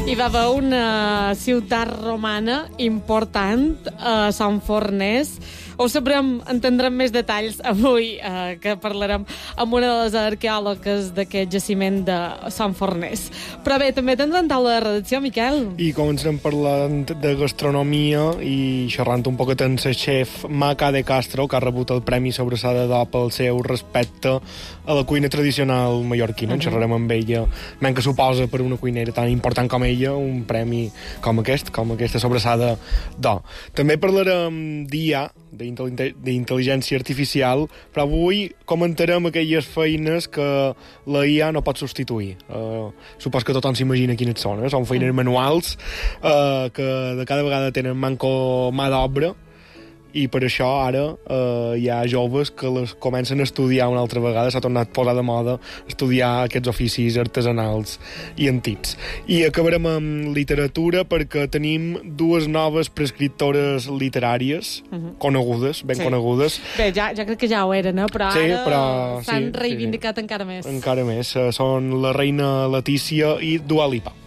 Hi va haver una ciutat romana important a Sant Fornès. Ho sabrem, entendrem més detalls avui, que parlarem amb una de les arqueòlogues d'aquest jaciment de Sant Fornès. Però bé, també tindrem taula de redacció, Miquel. I començarem parlant de gastronomia i xerrant un poquet amb la xef Maca de Castro, que ha rebut el Premi Sobrassada d'Or pel seu respecte a la cuina tradicional mallorquina. Xerrarem amb ella, menys que suposa per una cuinera tan important com ella un premi com aquesta Sobrassada d'Or. També parlarem d'IA, d'intel·ligència artificial, però avui comentarem aquelles feines que la IA no pot substituir. Supos que tothom s'imagina quines són. Són feines manuals que de cada vegada tenen manco mà d'obra, i per això ara hi ha joves que les comencen a estudiar una altra vegada. S'ha tornat a posar de moda estudiar aquests oficis artesanals i antics. I acabarem amb literatura perquè tenim dues noves prescriptores literàries conegudes, ben conegudes. Bé, ja crec que ja ho eren, però ara s'han reivindicat encara més. Encara més. Són la reina Letícia i Dua Lipa.